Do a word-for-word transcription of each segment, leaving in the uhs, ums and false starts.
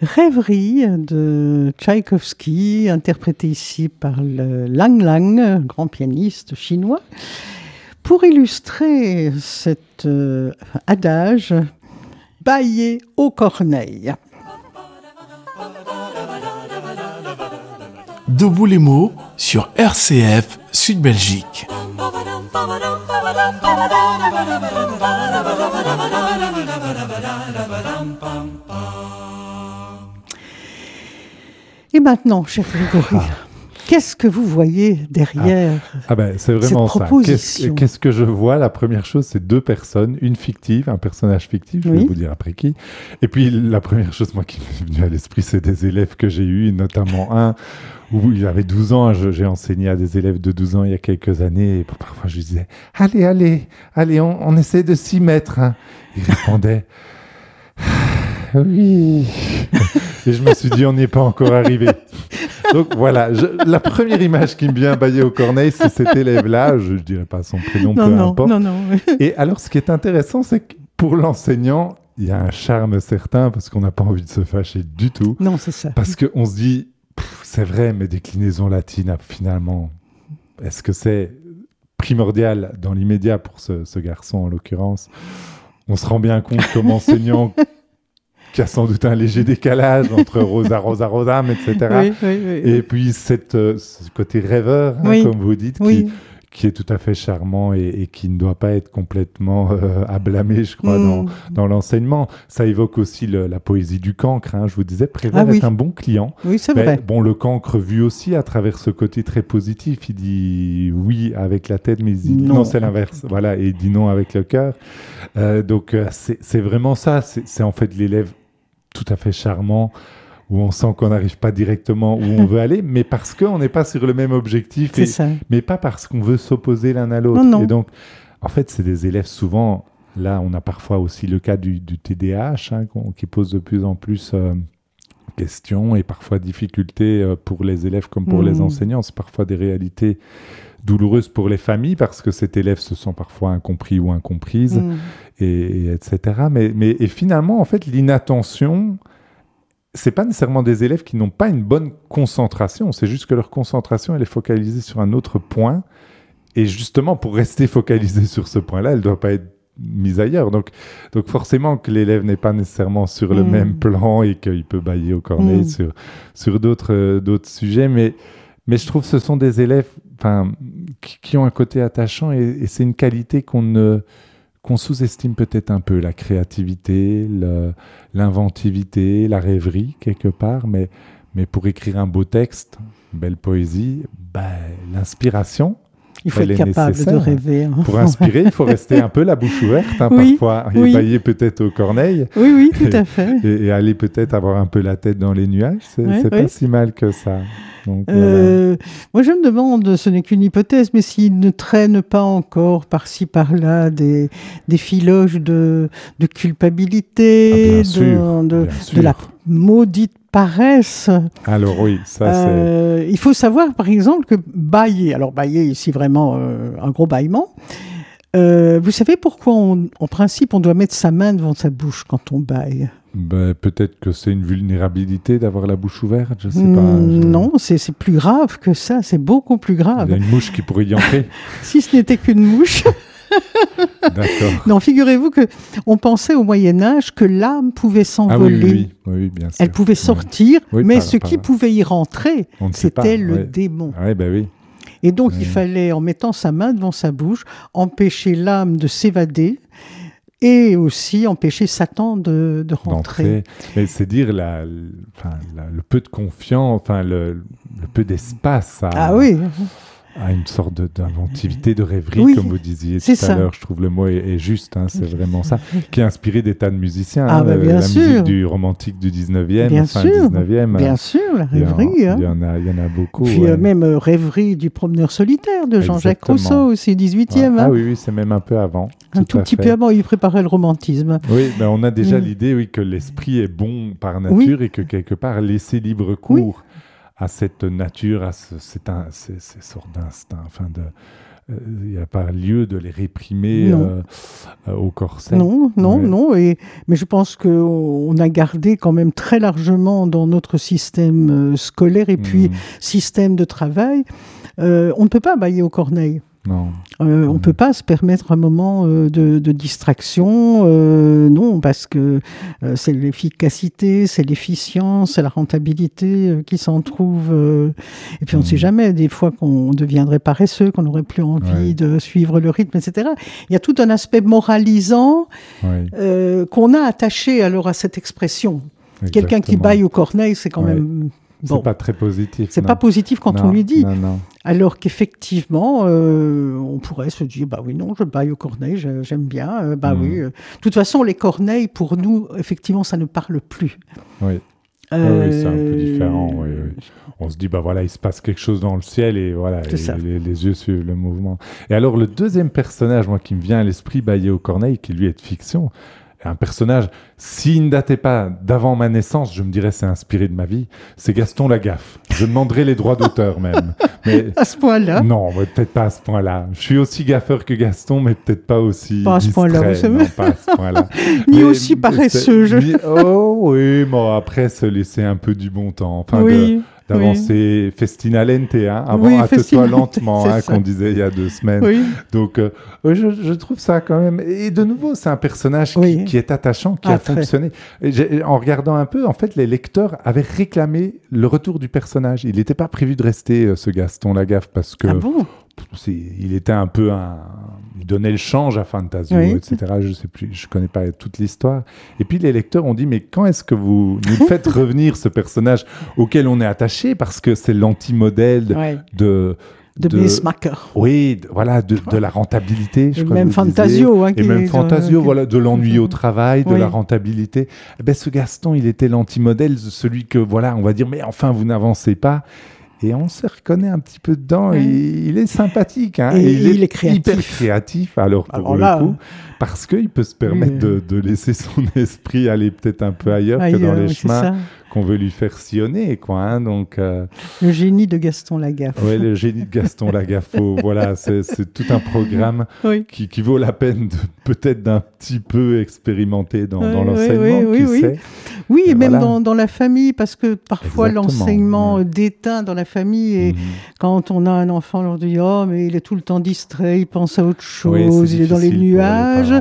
Rêverie de Tchaïkovski, interprétée ici par le Lang Lang, grand pianiste chinois. Pour illustrer cet euh, adage, bâiller aux corneilles. Debout les mots sur R C F Sud Belgique. Et maintenant, cher Grégory, ah. qu'est-ce que vous voyez derrière ah. Ah ben, c'est vraiment cette ça. proposition ? Qu'est-ce, qu'est-ce que je vois ? La première chose, c'est deux personnes, une fictive, un personnage fictif, je oui. vais vous dire après qui. Et puis, la première chose, moi, qui m'est venue à l'esprit, c'est des élèves que j'ai eus, notamment un où il avait douze ans. Je, j'ai enseigné à des élèves de douze ans il y a quelques années. Et parfois, je lui disais « Allez, allez, allez, on, on essaie de s'y mettre. Hein. » Il répondait « Oui. » Et je me suis dit, on n'y est pas encore arrivé. Donc voilà, je, la première image qui me vient bailler aux corneilles, c'est cet élève-là. Je ne dirais pas son prénom, non, peu non, importe. Non, non. Et alors, ce qui est intéressant, c'est que pour l'enseignant, il y a un charme certain parce qu'on n'a pas envie de se fâcher du tout. Non, c'est ça. Parce qu'on se dit, c'est vrai, mais déclinaison latine, finalement, est-ce que c'est primordial dans l'immédiat pour ce, ce garçon, en l'occurrence ? On se rend bien compte comme enseignant qu'il y a sans doute un léger décalage entre Rosa, Rosa, Rosam, et cetera. Oui, oui, oui, et oui. puis cette, euh, ce côté rêveur, hein, oui. comme vous dites, oui. qui, qui est tout à fait charmant et, et qui ne doit pas être complètement euh, à blâmer, je crois, mm. dans, dans l'enseignement. Ça évoque aussi le, la poésie du cancre. Hein. Je vous disais, Prévert ah, oui. est un bon client. Oui, c'est mais, vrai. Bon, le cancre vu aussi à travers ce côté très positif. Il dit oui avec la tête, mais il dit non, non c'est l'inverse. Voilà, et il dit non avec le cœur. Euh, donc, euh, c'est, c'est vraiment ça. C'est, c'est en fait l'élève tout à fait charmant, où on sent qu'on n'arrive pas directement où on veut aller, mais parce qu'on n'est pas sur le même objectif, c'est et, ça. mais pas parce qu'on veut s'opposer l'un à l'autre. Non, non. Et donc, en fait, c'est des élèves souvent, là, on a parfois aussi le cas du, du T D A H, hein, qui pose de plus en plus euh, questions et parfois difficultés euh, pour les élèves comme pour mmh. les enseignants. C'est parfois des réalités douloureuse pour les familles parce que cet élève se sent parfois incompris ou incomprise, mmh. et, et etc. Mais, mais et finalement, en fait, l'inattention, c'est pas nécessairement des élèves qui n'ont pas une bonne concentration. C'est juste que leur concentration, elle est focalisée sur un autre point. Et justement, pour rester focalisée sur ce point-là, elle doit pas être mise ailleurs. Donc, donc forcément que l'élève n'est pas nécessairement sur le mmh. même plan et qu'il peut bâiller aux corneilles mmh. sur, sur d'autres, euh, d'autres sujets. Mais, mais je trouve que ce sont des élèves Enfin, qui, qui ont un côté attachant et, et c'est une qualité qu'on, ne, qu'on sous-estime peut-être un peu, la créativité, le, l'inventivité, la rêverie quelque part, mais, mais pour écrire un beau texte, une belle poésie, bah, l'inspiration, il faut être capable de rêver. Hein. Pour inspirer, il faut rester un peu la bouche ouverte, hein, oui, parfois, et oui. bailler peut-être aux corneilles. Oui, oui, tout à fait. Et, et aller peut-être avoir un peu la tête dans les nuages, c'est, oui, c'est oui. pas si mal que ça. Donc, euh, voilà. Moi, je me demande, ce n'est qu'une hypothèse, mais s'il ne traîne pas encore par-ci, par-là des, des filoches de, de culpabilité, ah, bien de, sûr, de, bien sûr. de la maudite paresse. Alors oui, ça euh, c'est... Il faut savoir, par exemple, que bâiller, alors bâiller ici vraiment euh, un gros bâillement, euh, vous savez pourquoi, on, en principe, on doit mettre sa main devant sa bouche quand on bâille ? Ben, peut-être que c'est une vulnérabilité d'avoir la bouche ouverte, je sais mmh, pas. Je... Non, c'est, c'est plus grave que ça, c'est beaucoup plus grave. Il y a une mouche qui pourrait y entrer. Si ce n'était qu'une mouche. D'accord. Non, figurez-vous qu'on pensait au Moyen-Âge que l'âme pouvait s'envoler. Ah oui, oui, oui, oui, bien sûr. Elle pouvait sortir, oui, mais par, ce par, qui par... pouvait y rentrer, c'était le ouais. démon. Ah, oui, ben oui. Et donc, oui. il fallait, en mettant sa main devant sa bouche, empêcher l'âme de s'évader et aussi empêcher Satan de, de rentrer. D'entrer. Mais c'est dire la, la, la, le peu de confiance, enfin le, le peu d'espace à, ah oui. à une sorte de, d'inventivité, de rêverie, oui, comme vous disiez tout ça. à l'heure. Je trouve le mot est, est juste, hein, c'est vraiment ça, qui a inspiré des tas de musiciens. Ah, hein, bah, bien la sûr. musique du romantique du dix-neuvième, bien fin sûr. dix-neuvième. Bien sûr, la rêverie. Il y en, hein. il y en, a, il y en a beaucoup. Puis ouais. euh, même euh, rêverie du promeneur solitaire de Jean-Jacques Exactement. Rousseau, aussi dix-huitième. Ouais. Hein. Ah oui, oui, c'est même un peu avant. Un tout, tout petit fait. peu avant, il préparait le romantisme. Oui, ben on a déjà mmh. l'idée oui, que l'esprit est bon par nature oui. et que quelque part, laisser libre cours oui. à cette nature, à ce, c'est un, c'est, c'est sorte d'instinct, enfin de, il n'y a pas lieu de les réprimer euh, euh, au corset. Non, non, ouais. non. Et, mais je pense qu'on a gardé quand même très largement dans notre système scolaire et puis mmh. système de travail, euh, on ne peut pas bâiller aux corneilles. Non. Euh, on ne mmh. peut pas se permettre un moment euh, de, de distraction, euh, non, parce que euh, c'est l'efficacité, c'est l'efficience, c'est la rentabilité euh, qui s'en trouve. Euh, et puis on ne mmh. sait jamais, des fois qu'on deviendrait paresseux, qu'on n'aurait plus envie ouais. de suivre le rythme, et cetera. Il y a tout un aspect moralisant ouais. euh, qu'on a attaché alors à cette expression. Exactement. Quelqu'un qui bâille aux corneilles, c'est quand ouais. même... Bon. C'est pas très positif. C'est non. pas positif quand non, on lui dit. Non, non. Alors qu'effectivement, euh, on pourrait se dire, bah oui, non, je baille aux corneilles, j'aime bien. Euh, bah mmh. oui. De toute façon, les corneilles, pour nous, effectivement, ça ne parle plus. Oui. Euh... Oui, oui, c'est un peu différent. Oui, oui. On se dit, bah voilà, il se passe quelque chose dans le ciel et voilà, et les, les yeux suivent le mouvement. Et alors, le deuxième personnage, moi, qui me vient à l'esprit, baillé aux corneilles, qui lui est de fiction, un personnage, s'il ne datait pas d'avant ma naissance, je me dirais c'est inspiré de ma vie, c'est Gaston Lagaffe. Je demanderais les droits d'auteur même. Mais à ce point-là? Non, mais peut-être pas à ce point-là. Je suis aussi gaffeur que Gaston, mais peut-être pas aussi pas à ce distrait. Point-là, vous non, pas à ce point-là. Ni mais, aussi paresseux. Je... Ni... Oh oui, bon, après se laisser un peu du bon temps. Enfin, oui. de... d'avancer oui. festina lente, hein, avant oui, hâte-toi lentement, hein, qu'on disait il y a deux semaines. Oui. Donc, euh, je, je trouve ça quand même... Et de nouveau, c'est un personnage qui, oui. qui est attachant, qui ah, a très. fonctionné. Et en regardant un peu, en fait, les lecteurs avaient réclamé le retour du personnage. Il n'était pas prévu de rester, euh, ce Gaston Lagaffe, parce que... Ah bon? Il était un peu un... Il donnait le change à Fantasio, oui. et cetera. Je sais plus, je connais pas toute l'histoire. Et puis les lecteurs ont dit, mais quand est-ce que vous nous faites revenir ce personnage auquel on est attaché, parce que c'est l'anti-modèle de... Ouais. de De, de Besmacher. Oui, de, voilà, de, de la rentabilité. Je et crois même que vous Fantasio. Hein, et même Fantasio, de... voilà, de l'ennui au travail, de oui. la rentabilité. Eh ben, ce Gaston, il était l'anti-modèle, celui que, voilà, on va dire, mais enfin, vous n'avancez pas. Et on se reconnaît un petit peu dedans. Oui. Et il est sympathique. Hein, et, et il, il est, est créatif. hyper créatif, alors pour alors le là, coup. Parce qu'il peut se permettre oui. de, de laisser son esprit aller peut-être un peu ailleurs, ailleurs que dans les chemins qu'on veut lui faire sillonner, quoi. Hein, donc, euh... le génie de Gaston Lagaffe. Oui, le génie de Gaston Lagaffe. Voilà, c'est, c'est tout un programme oui. qui, qui vaut la peine de, peut-être d'un petit peu expérimenter dans, oui, dans l'enseignement, oui, oui, qui oui, sait. Oui, et, et même voilà. dans, dans la famille, parce que parfois Exactement, l'enseignement ouais. déteint dans la famille, et mmh. quand on a un enfant, on leur dit « Oh, mais il est tout le temps distrait, il pense à autre chose, oui, il est dans les nuages. Les »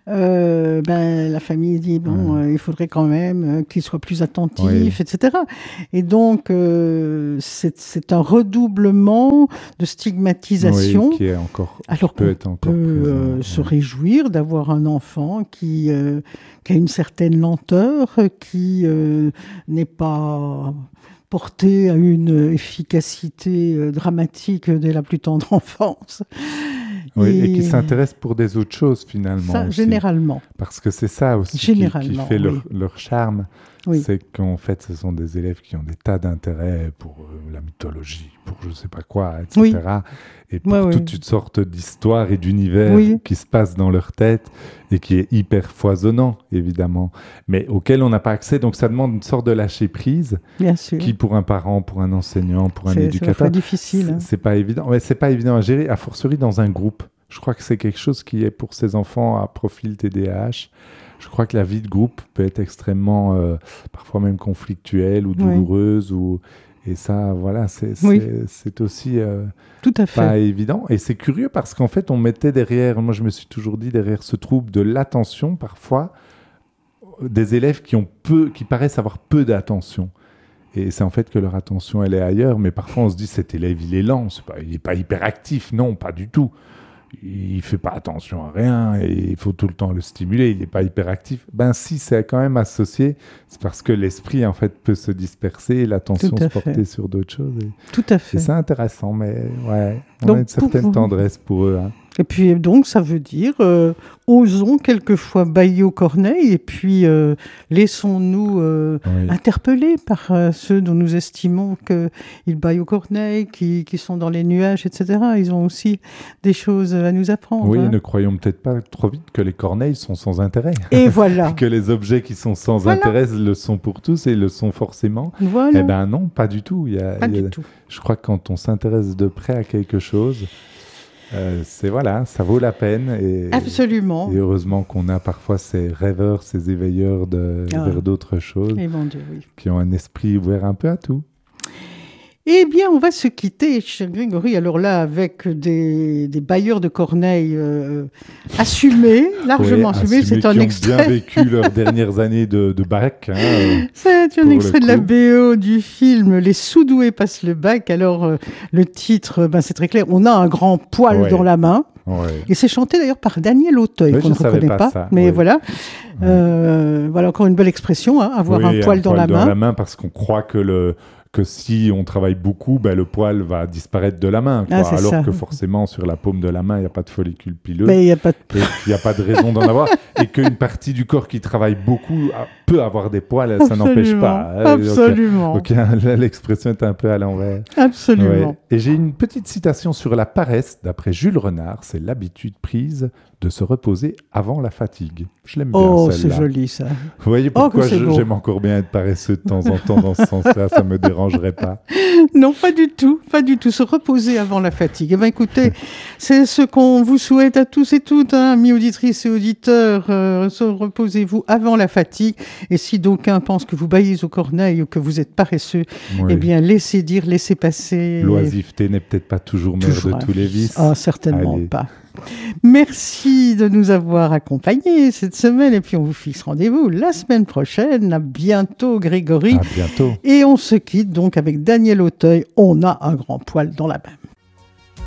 euh, ben, la famille dit « Bon, mmh. euh, il faudrait quand même euh, qu'il soit plus attentif, oui. et cetera » Et donc, euh, c'est, c'est un redoublement de stigmatisation. Oui, qui est encore, alors peut qu'on être encore peut présent, euh, ouais. se réjouir d'avoir un enfant qui, euh, qui a une certaine lenteur, qui euh, n'est pas porté à une efficacité euh, dramatique dès la plus tendre enfance. Oui, et, et qui s'intéressent pour des autres choses, finalement. Ça, aussi. Généralement. Parce que c'est ça aussi qui, qui fait leur, oui. leur charme. Oui. C'est qu'en fait, ce sont des élèves qui ont des tas d'intérêts pour euh, la mythologie, pour je ne sais pas quoi, et cetera. Oui. Et pour ouais, toute oui. une sorte d'histoire et d'univers oui. qui se passe dans leur tête et qui est hyper foisonnant, évidemment, mais auquel on n'a pas accès. Donc, ça demande une sorte de lâcher-prise Bien sûr. qui, pour un parent, pour un enseignant, pour un c'est, éducateur, c'est difficile. C'est, hein. c'est pas évident. Ouais, c'est pas évident à gérer, a fortiori dans un groupe. Je crois que c'est quelque chose qui est pour ces enfants à profil T D A H. Je crois que la vie de groupe peut être extrêmement, euh, parfois même conflictuelle ou douloureuse. Oui. Ou... Et ça, voilà, c'est, c'est, oui. c'est aussi euh, Tout à fait. pas évident. Et c'est curieux parce qu'en fait, on mettait derrière, moi je me suis toujours dit, derrière ce trouble de l'attention, parfois, des élèves qui, ont peu, qui paraissent avoir peu d'attention. Et c'est en fait que leur attention, elle est ailleurs. Mais parfois, on se dit, cet élève, il est lent, c'est pas, il n'est pas hyperactif. Non, pas du tout. Il ne fait pas attention à rien et il faut tout le temps le stimuler, il n'est pas hyperactif. Ben si, c'est quand même associé, c'est parce que l'esprit en fait peut se disperser et l'attention se porter fait. Sur d'autres choses. Et, tout à fait. Et c'est intéressant, mais ouais, on donc, a une certaine pour... tendresse pour eux. Hein. Et puis donc ça veut dire, euh, osons quelquefois bailler aux corneilles et puis euh, laissons-nous euh, oui. interpeller par euh, ceux dont nous estimons qu'ils baillent aux corneilles, qui, qui sont dans les nuages, et cetera. Ils ont aussi des choses à nous apprendre. Oui, hein. Ne croyons peut-être pas trop vite que les corneilles sont sans intérêt. Et voilà. Que les objets qui sont sans voilà. intérêt le sont pour tous et le sont forcément. Voilà. Eh bien non, pas du tout. Il y a, pas il y a, du tout. Je crois que quand on s'intéresse de près à quelque chose... euh, c'est voilà, ça vaut la peine. Et, Absolument. Et heureusement qu'on a parfois ces rêveurs, ces éveilleurs de, ah. vers d'autres choses, et mon Dieu, oui. qui ont un esprit ouvert un peu à tout. Eh bien, on va se quitter, cher Grégory, alors là, avec des, des bailleurs de Corneille euh, assumés, largement oui, assumés. C'est un qui extrait. Ont bien vécu leurs dernières années de, de bac. Hein, euh, C'est un extrait de la B O du film Les sous-doués passent le bac. Alors, euh, le titre, ben, c'est très clair. On a un grand poil ouais. dans la main. Ouais. Et c'est chanté d'ailleurs par Daniel Auteuil, oui, qu'on ne reconnaît pas. pas ça, mais oui. voilà. Euh, voilà encore une belle expression, hein, avoir oui, un poil, un dans, poil la dans main. la main, parce qu'on croit que le que si on travaille beaucoup, ben, le poil va disparaître de la main. Quoi. Ah, alors ça. que forcément, sur la paume de la main, il n'y a pas de follicule pileux. Mais il n'y a pas de... Il n'y a pas de raison d'en avoir. Et qu'une partie du corps qui travaille beaucoup peut avoir des poils, ça Absolument. n'empêche pas. Absolument. Okay. Okay. L'expression est un peu à l'envers. Absolument. Ouais. Et j'ai une petite citation sur la paresse, d'après Jules Renard. C'est l'habitude prise de se reposer avant la fatigue. Je l'aime bien, oh, celle-là. Oh, c'est joli, ça. Vous voyez pourquoi oh, je, j'aime encore bien être paresseux de temps en temps dans ce sens-là, ça ne me dérangerait pas. Non, pas du tout, pas du tout. Se reposer avant la fatigue. Eh bien, écoutez, c'est ce qu'on vous souhaite à tous et toutes, hein, amis auditrices et auditeurs. Euh, se reposez-vous avant la fatigue. Et si d'aucuns pensent que vous baillez au corneille ou que vous êtes paresseux, oui. eh bien, laissez dire, laissez passer. L'oisiveté n'est peut-être pas toujours mère toujours de tous les vices. Ah, certainement Allez. pas. Merci de nous avoir accompagnés cette semaine et puis on vous fixe rendez-vous la semaine prochaine. À bientôt Grégory. À bientôt. Et on se quitte donc avec Daniel Auteuil. On a un grand poil dans la main.